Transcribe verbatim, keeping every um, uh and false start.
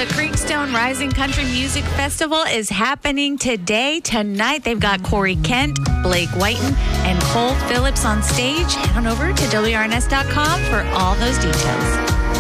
the Creekstone Rising Country Music Festival is happening today, tonight. They've got Corey Kent, Blake Whiten, and Cole Phillips on stage. Head on over to W R N S dot com for all those details.